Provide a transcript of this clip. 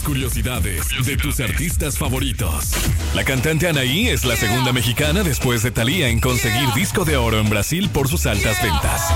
curiosidades de tus artistas favoritos. La cantante Anaí es la segunda mexicana después de Thalía en conseguir disco de oro en Brasil por sus altas ventas.